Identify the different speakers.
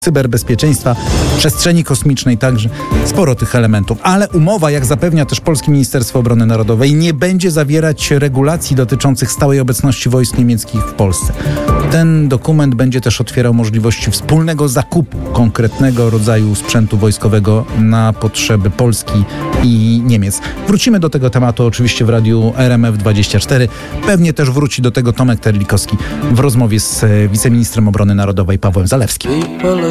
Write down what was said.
Speaker 1: cyberbezpieczeństwa, przestrzeni kosmicznej, także sporo tych elementów. Ale umowa, jak zapewnia też Polskie Ministerstwo Obrony Narodowej, nie będzie zawierać regulacji dotyczących stałej obecności wojsk niemieckich w Polsce. Ten dokument będzie też otwierał możliwości wspólnego zakupu konkretnego rodzaju sprzętu wojskowego na potrzeby Polski i Niemiec. Wrócimy do tego tematu oczywiście w radiu RMF24. Pewnie też wróci do tego Tomek Terlikowski w rozmowie z wiceministrem obrony narodowej Pawłem Zalewskim.